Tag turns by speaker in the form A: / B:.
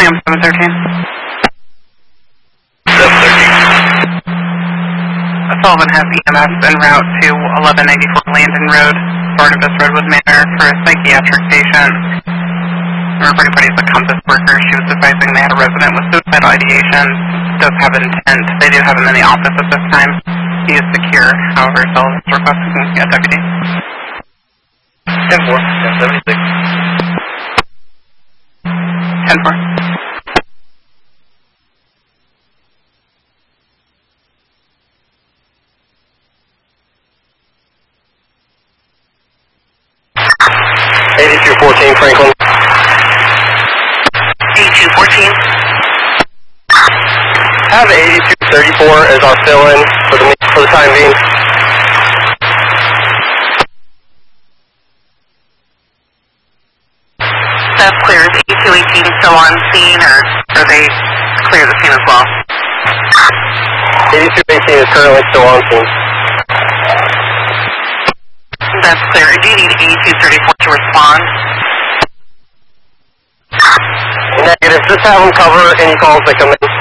A: am 713.
B: 713.
A: Sullivan has EMS en route to 1194 Landon Road, Barnabas Redwood Manor, for a psychiatric patient. Everybody is a Compass worker. She was advising they had a resident with suicidal ideation. Does have intent. They do have him in the office at this time. He is secure. However, Sullivan is requesting a deputy.
B: 10-4, 1076.
A: 10-4.
B: Franklin.
A: 8214.
B: Have 8234 as our fill-in for the time being.
A: That's clear. Is 8218 still on scene, or are they clear the scene as well?
B: 8218 is currently still on scene.
A: That's clear. Do you need 8234 to respond?
B: Negative. Just have them cover any calls that come in.